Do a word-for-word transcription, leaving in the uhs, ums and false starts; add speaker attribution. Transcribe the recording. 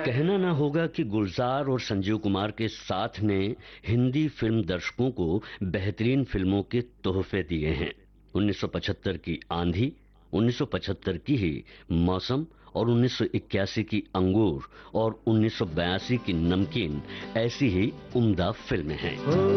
Speaker 1: कहना ना होगा कि गुलजार और संजीव कुमार के साथ ने हिंदी फिल्म दर्शकों को बेहतरीन फिल्मों के तोहफे दिए हैं। उन्नीस सौ पचहत्तर की आंधी, उन्नीस सौ पचहत्तर की ही मौसम और उन्नीस सौ इक्यासी की अंगूर और उन्नीस सौ बयासी की नमकीन ऐसी ही उम्दा फिल्में हैं।